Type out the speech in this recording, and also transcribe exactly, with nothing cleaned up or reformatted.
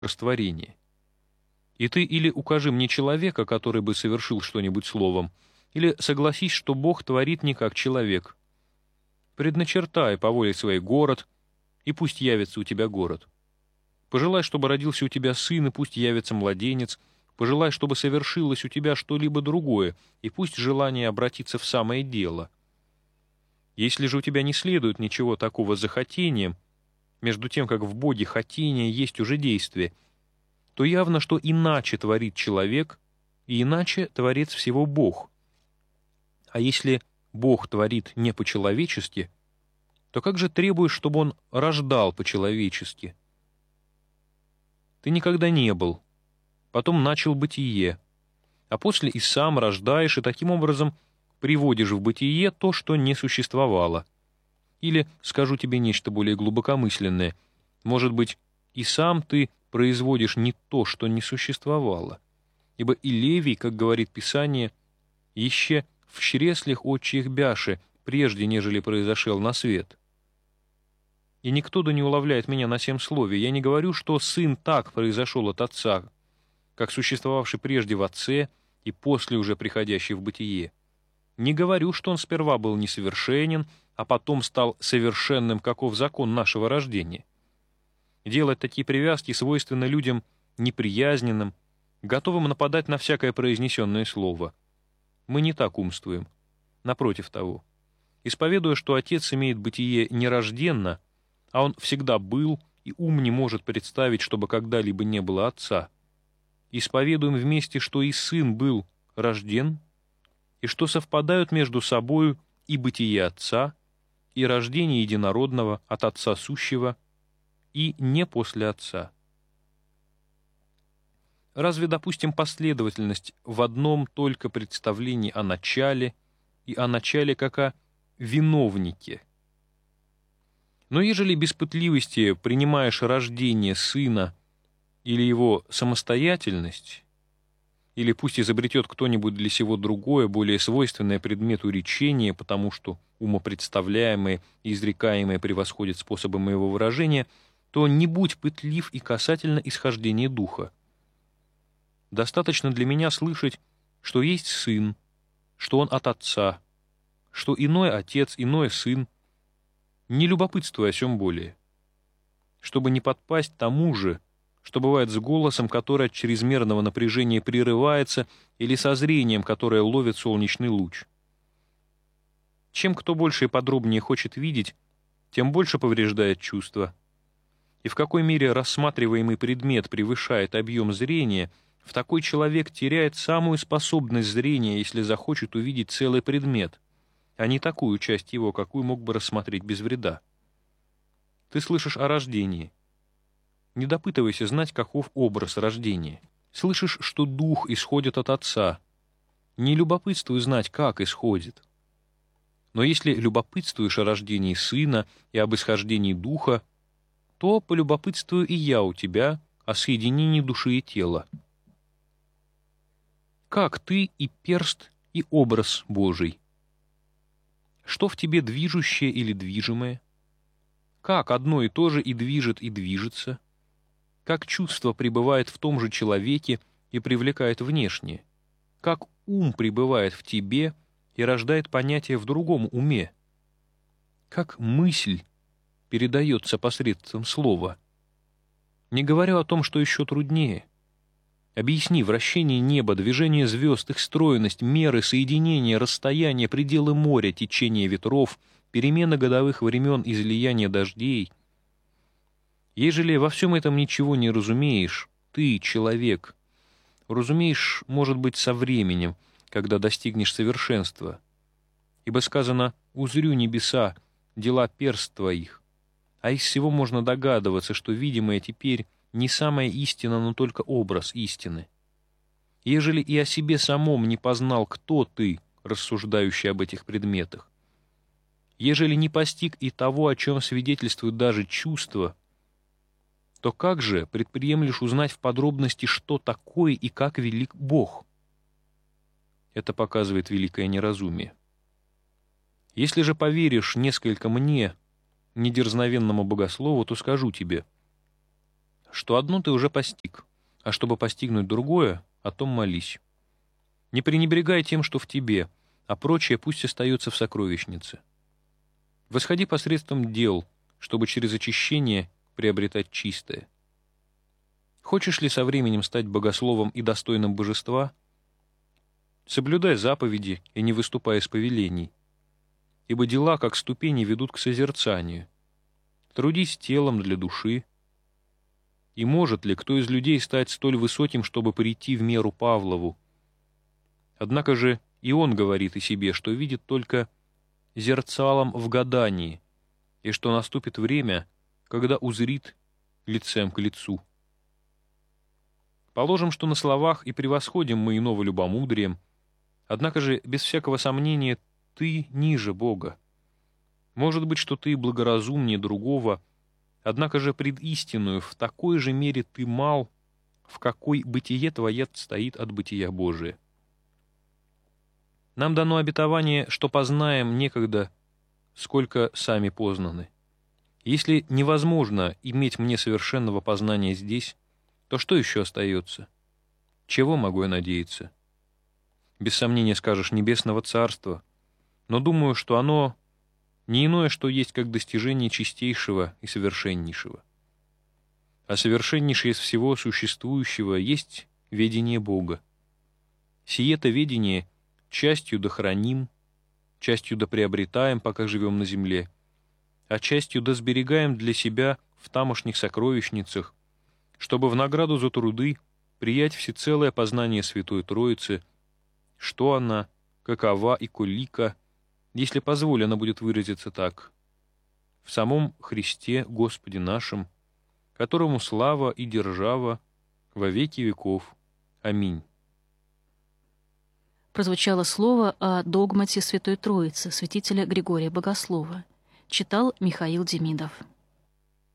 растворения. И ты или укажи мне человека, который бы совершил что-нибудь словом, или согласись, что Бог творит не как человек. Предначертай по воле своей город, и пусть явится у тебя город. Пожелай, чтобы родился у тебя сын, и пусть явится младенец. Пожелай, чтобы совершилось у тебя что-либо другое, и пусть желание обратится в самое дело. Если же у тебя не следует ничего такого за хотением, между тем, как в Боге хотение есть уже действие, то явно, что иначе творит человек, и иначе творец всего Бог. А если Бог творит не по-человечески, то как же требуешь, чтобы Он рождал по-человечески? Ты никогда не был, потом начал бытие, а после и сам рождаешь, и таким образом приводишь в бытие то, что не существовало. Или, скажу тебе нечто более глубокомысленное, может быть, и сам ты производишь не то, что не существовало. Ибо и Левий, как говорит Писание, еще в чреслях отчьих бяши, прежде, нежели произошел на свет. И никто да не уловляет меня на сем слове. Я не говорю, что сын так произошел от отца, как существовавший прежде в отце и после уже приходящий в бытие. Не говорю, что он сперва был несовершенен, а потом стал совершенным, каков закон нашего рождения. Делать такие привязки свойственно людям неприязненным, готовым нападать на всякое произнесенное слово. Мы не так умствуем. Напротив того. Исповедуя, что Отец имеет бытие нерожденно, а Он всегда был, и ум не может представить, чтобы когда-либо не было Отца. Исповедуем вместе, что и Сын был рожден, и что совпадают между собою и бытие Отца, и рождение единородного от Отца сущего, и не после Отца. Разве допустим последовательность в одном только представлении о начале и о начале как о виновнике? Но ежели без пытливости принимаешь рождение сына или его самостоятельность, или пусть изобретет кто-нибудь для сего другое, более свойственное предмету речения, потому что умопредставляемое и изрекаемое превосходит способы моего выражения, то не будь пытлив и касательно исхождения духа. Достаточно для меня слышать, что есть сын, что он от отца, что иной отец, иной сын, не любопытствуя о сем более, чтобы не подпасть тому же, что бывает с голосом, который от чрезмерного напряжения прерывается, или со зрением, которое ловит солнечный луч. Чем кто больше и подробнее хочет видеть, тем больше повреждает чувство. И в какой мере рассматриваемый предмет превышает объем зрения, в такой человек теряет самую способность зрения, если захочет увидеть целый предмет, а не такую часть его, какую мог бы рассмотреть без вреда. Ты слышишь о рождении. Не допытывайся знать, каков образ рождения. Слышишь, что дух исходит от Отца. Не любопытствуй знать, как исходит. Но если любопытствуешь о рождении Сына и об исхождении Духа, то полюбопытствую и я у тебя о соединении души и тела. Как ты и перст, и образ Божий? Что в тебе движущее или движимое? Как одно и то же и движет, и движется? Как чувство пребывает в том же человеке и привлекает внешнее? Как ум пребывает в тебе и рождает понятие в другом уме? Как мысль передается посредством слова? Не говорю о том, что еще труднее. Объясни вращение неба, движение звезд, их стройность, меры, соединения, расстояние, пределы моря, течение ветров, перемена годовых времен, излияние дождей. Ежели во всем этом ничего не разумеешь, ты, человек, разумеешь, может быть, со временем, когда достигнешь совершенства. Ибо сказано: «Узрю небеса, дела перст твоих». А из всего можно догадываться, что видимое теперь не самая истина, но только образ истины. Ежели и о себе самом не познал, кто ты, рассуждающий об этих предметах, ежели не постиг и того, о чем свидетельствуют даже чувства, то как же предприемлешь узнать в подробности, что такое и как велик Бог? Это показывает великое неразумие. Если же поверишь несколько мне, недерзновенному богослову, то скажу тебе: что одно ты уже постиг, а чтобы постигнуть другое, о том молись. Не пренебрегай тем, что в тебе, а прочее пусть остается в сокровищнице. Восходи посредством дел, чтобы через очищение приобретать чистое. Хочешь ли со временем стать богословом и достойным божества? Соблюдай заповеди и не выступай из повелений, ибо дела, как ступени, ведут к созерцанию. Трудись телом для души. И может ли кто из людей стать столь высоким, чтобы прийти в меру Павлову? Однако же и он говорит о себе, что видит только зерцалом в гадании, и что наступит время, когда узрит лицем к лицу. Положим, что на словах и превосходим мы иного любомудрием, однако же, без всякого сомнения, ты ниже Бога. Может быть, что ты благоразумнее другого, однако же пред истинную в такой же мере ты мал, в какой бытие твое стоит от бытия Божия. Нам дано обетование, что познаем некогда, сколько сами познаны. Если невозможно иметь мне совершенного познания здесь, то что еще остается? Чего могу я надеяться? Без сомнения скажешь «небесного царства», но думаю, что оно не иное, что есть как достижение чистейшего и совершеннейшего. А совершеннейшее из всего существующего есть ведение Бога. Сие-то ведение частью дохраним, частью доприобретаем, пока живем на земле, а частью досберегаем для себя в тамошних сокровищницах, чтобы в награду за труды приять всецелое познание Святой Троицы, что она, какова и колика, если позволено будет выразиться так, в самом Христе Господе нашим, которому слава и держава во веки веков. Аминь. Прозвучало слово о догмате Святой Троицы святителя Григория Богослова. Читал Михаил Демидов.